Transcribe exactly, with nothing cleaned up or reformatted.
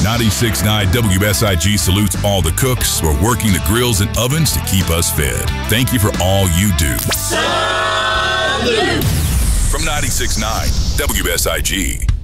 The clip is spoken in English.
ninety-six point nine W S I G salutes all the cooks who are working the grills and ovens to keep us fed. Thank you for all you do. Salute! From ninety-six point nine W S I G.